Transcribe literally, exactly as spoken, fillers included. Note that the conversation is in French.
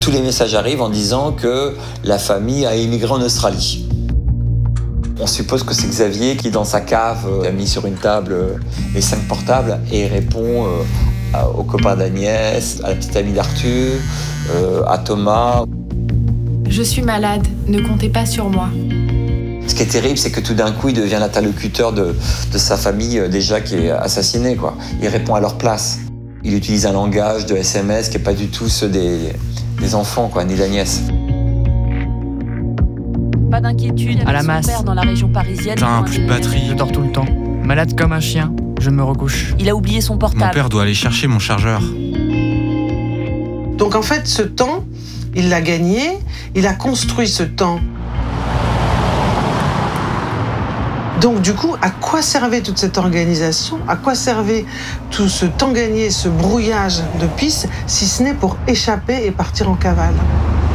Tous les messages arrivent en disant que la famille a immigré en Australie. On suppose que c'est Xavier qui, dans sa cave, a mis sur une table les cinq portables et répond aux copains d'Agnès, à la petite amie d'Arthur, à Thomas. Je suis malade, ne comptez pas sur moi. Ce qui est terrible, c'est que tout d'un coup, il devient l'interlocuteur de, de sa famille déjà qui est assassinée, quoi. Il répond à leur place. Il utilise un langage de S M S qui n'est pas du tout ceux des, des enfants, quoi, ni d'Agnès. Pas d'inquiétude, à la masse. Son père dans la région parisienne. Putain, plus de batterie. Je dors tout le temps. Malade comme un chien, je me recouche. Il a oublié son portable. Mon père doit aller chercher mon chargeur. Donc en fait, ce temps, il l'a gagné, il a construit ce temps. Donc du coup, à quoi servait toute cette organisation? À quoi servait tout ce temps gagné, ce brouillage de pistes, si ce n'est pour échapper et partir en cavale?